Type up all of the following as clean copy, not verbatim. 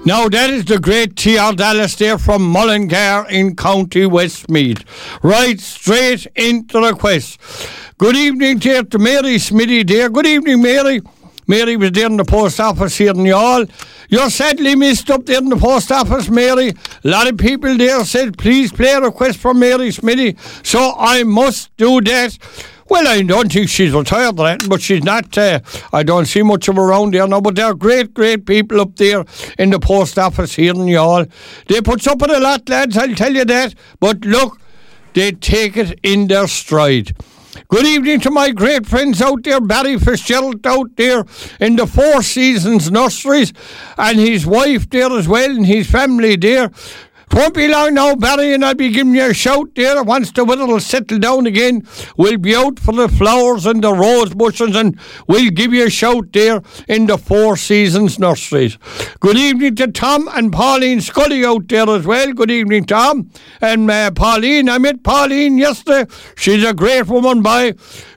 Now that is the great T.R. Dallas there from Mullingar in County Westmeath. Right straight into the quest. Good evening dear to Mary Smithy there. Good evening Mary. Mary was there in the post office here in Youghal. You're sadly missed up there in the post office, Mary. A lot of people there said, please play a request from Mary Smithy. So I must do that. Well, I don't think she's retired, but she's not. I don't see much of her around there now. But they're great, great people up there in the post office here in Youghal. They put up with a lot, lads, I'll tell you that. But look, they take it in their stride. Good evening to my great friends out there, Barry Fitzgerald out there in the Four Seasons Nurseries, and his wife there as well, and his family there. It won't be long now, Barry, and I'll be giving you a shout there. Once the weather will settle down again, we'll be out for the flowers and the rose bushes, and we'll give you a shout there in the Four Seasons Nurseries. Good evening to Tom and Pauline Scully out there as well. Good evening, Tom. And Pauline, I met Pauline yesterday. She's a great woman, by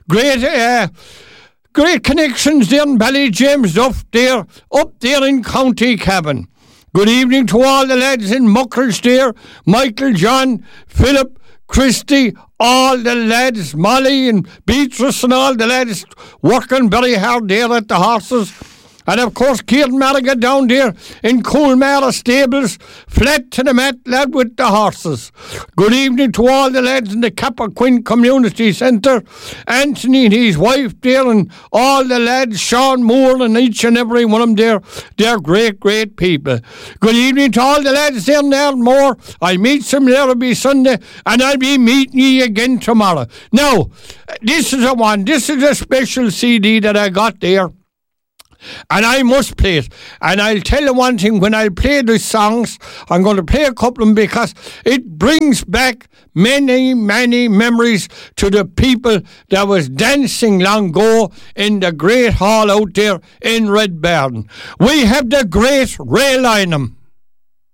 great connections there in Ballyjames up there in County Cavan. Good evening to all the lads in Muckridge there, Michael, John, Philip, Christy, all the lads, Molly and Beatrice and all the lads working very hard there at the horses. And of course, Kieran Marrigan down there in Coolmara Stables, flat to the mat, lad, with the horses. Good evening to all the lads in the Cappoquin Community Centre, Anthony and his wife there, and all the lads, Sean Moore and each and every one of them there. They're great, great people. Good evening to all the lads there in Ardmore. I'll meet some there, it'll be Sunday, and I'll be meeting you again tomorrow. Now, this is a special CD that I got there. And I must play it. And I'll tell you one thing, when I play these songs, I'm going to play a couple of them because it brings back many, many memories to the people that was dancing long ago in the great hall out there in Red Barn. We have the great Ray Lynham.